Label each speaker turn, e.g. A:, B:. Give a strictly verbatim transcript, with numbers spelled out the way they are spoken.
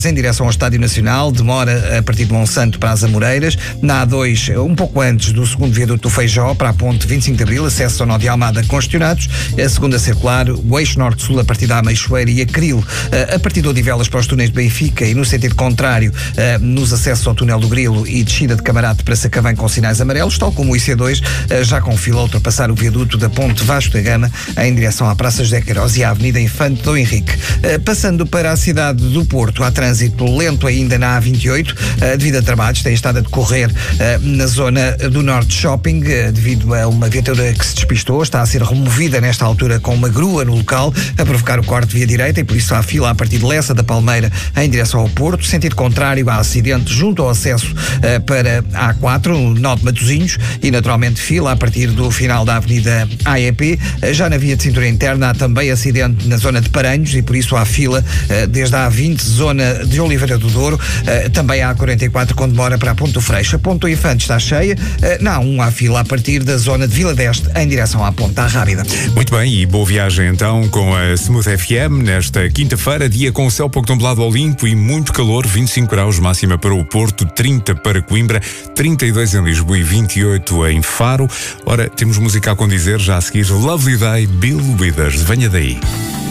A: em direção ao Estádio Nacional, demora a partir de Monsanto para as Amoreiras. Na A dois, um pouco antes do segundo viaduto do Feijó, para a ponte vinte e cinco de Abril, acesso ao Nó de Almada congestionados. A segunda circular, o eixo norte-sul a partir da Ameixoeira e Acril, a partir de Odivelas para os túneis de Benfica e no sentido contrário, nos acessos ao túnel do Grilo e descida de Camarate para Sacavém com sinais amarelos, tal como o I C dois, já com fila a ultrapassar o viaduto da ponte Vasco da Gama em direção à Praça José Queiroz e à Avenida Infante Dom Henrique. Passando para a cidade do Porto, há trânsito lento ainda na A vinte e oito, uh, devido a trabalhos, tem estado a decorrer uh, na zona do Norte Shopping, uh, devido a uma viatura que se despistou, está a ser removida nesta altura com uma grua no local, a provocar o corte via direita, e por isso há fila a partir de Lessa da Palmeira em direção ao Porto. Sentido contrário, há acidente junto ao acesso uh, para a A quatro, no Nó de Matosinhos, e naturalmente fila a partir do final da Avenida A E P. Uh, já na via de cintura interna há também acidente na zona de Paranhos, e por isso há fila uh, desde a A vinte, zona de Oliveira do Douro, uh, também há A quarenta e quatro com demora para a Ponte do Freixo. A Ponte do Infante está cheia, uh, na A um há fila a partir da zona de Vila d'Este em direção à Ponta Rábida.
B: Muito bem, e boa viagem então com a Smooth F M nesta quinta-feira, dia com o céu pouco nublado ao limpo e muito calor, vinte e cinco graus máxima para o Porto, trinta para Coimbra, trinta e dois em Lisboa e vinte e oito em Faro. Ora, temos música a condizer já a seguir. Lovely Day, Bill Withers, venha daí.